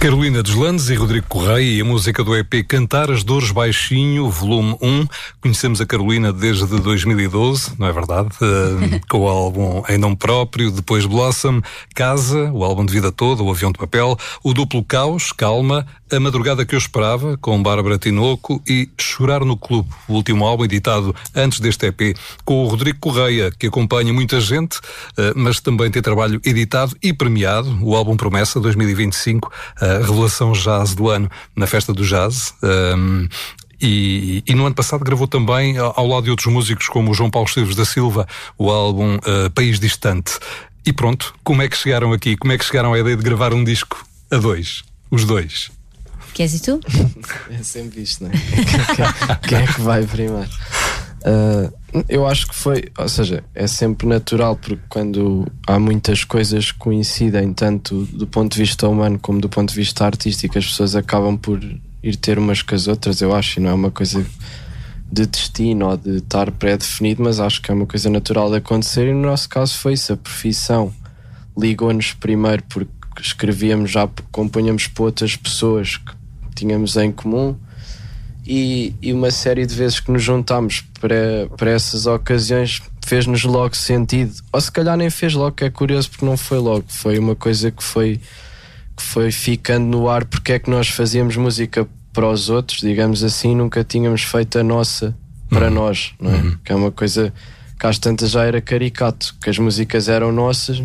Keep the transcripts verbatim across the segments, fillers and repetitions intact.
Carolina Deslandes e Rodrigo Correia e a música do E P Cantar as Dores Baixinho, volume um. Conhecemos a Carolina desde dois mil e doze, não é verdade? Uh, com o álbum Em Nome Próprio, depois Blossom, Casa, o álbum de vida toda, o Avião de Papel, o duplo Caos, Calma, A Madrugada que Eu Esperava, com Bárbara Tinoco, e Chorar no Clube, o último álbum editado antes deste E P, com o Rodrigo Correia, que acompanha muita gente, uh, mas também tem trabalho editado e premiado, o álbum Promessa dois mil e vinte e cinco, a revelação jazz do ano na Festa do Jazz. Um, e, e no ano passado gravou também, ao lado de outros músicos como o João Paulo Esteves da Silva, o álbum uh, País Distante. E pronto, como é que chegaram aqui? Como é que chegaram à ideia de gravar um disco a dois? Os dois. Queres ir tu? É sempre isto, não é? Quem, quem é que vai primeiro? Uh, eu acho que foi, ou seja, é sempre natural, porque quando há muitas coisas que coincidem, tanto do ponto de vista humano como do ponto de vista artístico, as pessoas acabam por ir ter umas com as outras, eu acho, e não é uma coisa de destino ou de estar pré-definido, mas acho que é uma coisa natural de acontecer, e no nosso caso foi isso. A profissão ligou-nos primeiro porque escrevíamos, já compunhamos para outras pessoas que tínhamos em comum. E, e uma série de vezes que nos juntámos para, para essas ocasiões fez-nos logo sentido, ou se calhar nem fez logo, que é curioso porque não foi logo, foi uma coisa que foi, que foi ficando no ar, porque é que nós fazíamos música para os outros, digamos assim, nunca tínhamos feito a nossa para uhum. nós, não é? Uhum. Que é uma coisa que às tantas já era caricato, que as músicas eram nossas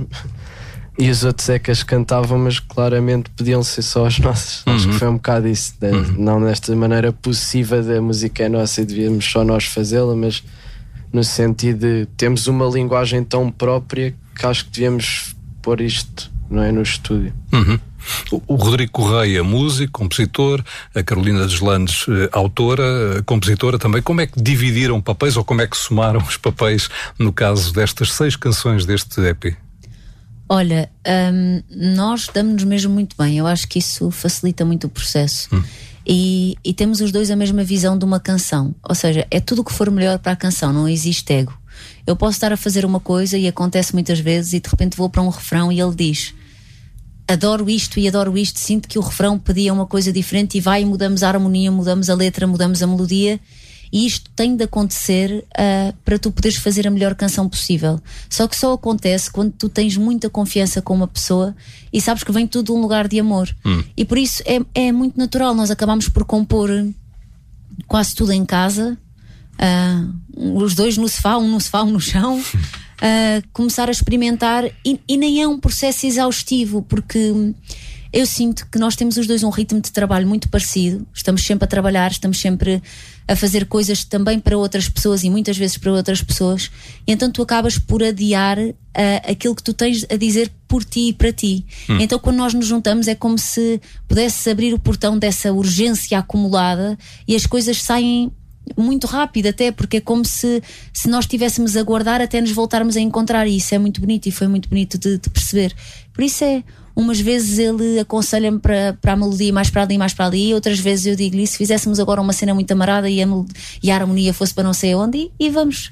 e os outros é que as cantavam, mas claramente podiam ser só as nossas. Uhum. Acho que foi um bocado isso, de, uhum. não desta maneira possível da música é nossa e devíamos só nós fazê-la, mas no sentido de temos uma linguagem tão própria que acho que devíamos pôr isto, não é, no estúdio. Uhum. O Rodrigo Correia, músico, compositor, a Carolina Deslandes, autora, compositora também. Como é que dividiram papéis, ou como é que somaram os papéis no caso destas seis canções deste E P? Olha, hum, nós damos-nos mesmo muito bem. Eu acho que isso facilita muito o processo. Hum. E, e temos os dois a mesma visão de uma canção. Ou seja, é tudo o que for melhor para a canção, não existe ego. Eu posso estar a fazer uma coisa, e acontece muitas vezes, e de repente vou para um refrão e ele diz: adoro isto e adoro isto, sinto que o refrão pedia uma coisa diferente, e vai e mudamos a harmonia, mudamos a letra, mudamos a melodia. E isto tem de acontecer uh, para tu poderes fazer a melhor canção possível. Só que só acontece quando tu tens muita confiança com uma pessoa e sabes que vem tudo de um lugar de amor. Hum. E por isso é, é muito natural. Nós acabamos por compor quase tudo em casa, uh, os dois no sofá, um no sofá, um no chão, uh, começar a experimentar. E, e nem é um processo exaustivo, porque eu sinto que nós temos os dois um ritmo de trabalho muito parecido. Estamos sempre a trabalhar, estamos sempre a fazer coisas também para outras pessoas e muitas vezes para outras pessoas, e então tu acabas por adiar uh, aquilo que tu tens a dizer por ti e para ti. Hum. Então quando nós nos juntamos é como se pudesses abrir o portão dessa urgência acumulada e as coisas saem muito rápido, até porque é como se, se nós estivéssemos a guardar até nos voltarmos a encontrar, e isso é muito bonito e foi muito bonito de, de perceber. Por isso é, umas vezes ele aconselha-me para, para a melodia mais para ali, mais para ali, outras vezes eu digo-lhe: se fizéssemos agora uma cena muito amarada e a, e a harmonia fosse para não sei onde, e, e vamos